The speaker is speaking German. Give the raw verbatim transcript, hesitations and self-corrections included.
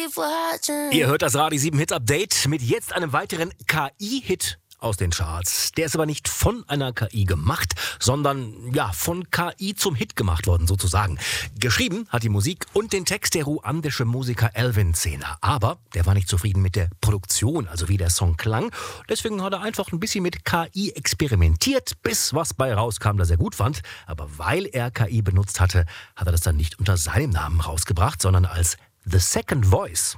Ihr hört das Radio sieben Hit Update mit jetzt einem weiteren K I-Hit aus den Charts. Der ist aber nicht von einer K I gemacht, sondern ja von K I zum Hit gemacht worden sozusagen. Geschrieben hat die Musik und den Text der ruandische Musiker Elvin Zehner. Aber der war nicht zufrieden mit der Produktion, also wie der Song klang. Deswegen hat er einfach ein bisschen mit K I experimentiert, bis was bei rauskam, das er gut fand. Aber weil er K I benutzt hatte, hat er das dann nicht unter seinem Namen rausgebracht, sondern als The Second Voice.